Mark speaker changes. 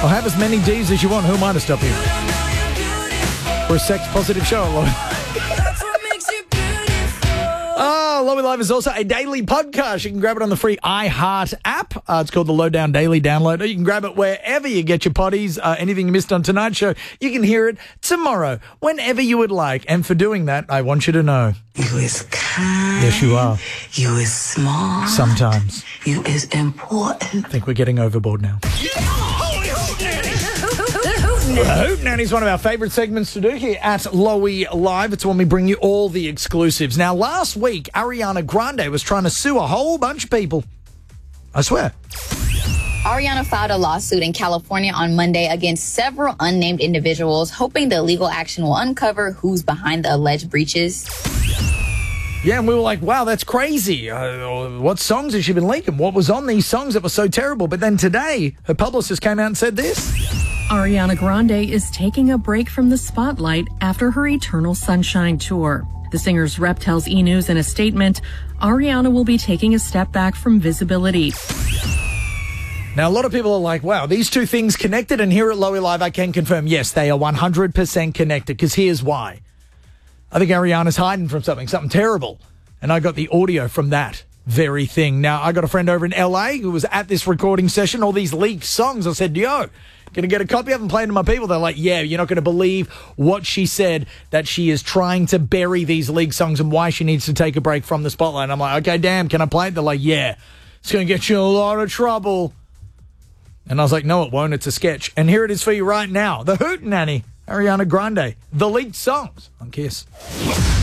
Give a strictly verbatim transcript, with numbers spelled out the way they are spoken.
Speaker 1: I'll have as many D's as you want. Who am I to stop you? We're a sex-positive show. Oh, Lowy Live is also a daily podcast. You can grab it on the free iHeart app. Uh, it's called the Lowdown Daily Download. Or you can grab it wherever you get your potties. Uh, anything you missed on tonight's show, you can hear it tomorrow, whenever you would like. And for doing that, I want you to know.
Speaker 2: You is kind.
Speaker 1: Yes, you are.
Speaker 2: You is smart.
Speaker 1: Sometimes.
Speaker 2: You is important.
Speaker 1: I think we're getting overboard now. The Hoot Nanny is one of our favourite segments to do here at Lowy Live. It's when we bring you all the exclusives. Now, last week, Ariana Grande was trying to sue a whole bunch of people. I swear.
Speaker 3: Ariana filed a lawsuit in California on Monday against several unnamed individuals, hoping the legal action will uncover who's behind the alleged breaches.
Speaker 1: Yeah, and we were like, wow, that's crazy. Uh, what songs has she been leaking? What was on these songs that were so terrible? But then today, her publicist came out and said this.
Speaker 4: Ariana Grande is taking a break from the spotlight after her Eternal Sunshine tour. The singer's rep tells E! News in a statement, Ariana will be taking a step back from visibility.
Speaker 1: Now, a lot of people are like, wow, these two things connected, and here at Lowy Live, I can confirm, yes, they are one hundred percent connected, because here's why. I think Ariana's hiding from something, something terrible, and I got the audio from that very thing. Now, I got a friend over in L A who was at this recording session, all these leaked songs. I said, yo, going to get a copy of them, playing to my people. They're like, yeah, you're not going to believe what she said, that she is trying to bury these leaked songs and why she needs to take a break from the spotlight. And I'm like, okay, damn, can I play it? They're like, yeah, it's going to get you in a lot of trouble. And I was like, no, it won't. It's a sketch. And here it is for you right now. The Hoot Nanny, Ariana Grande, the leaked songs on Kiss.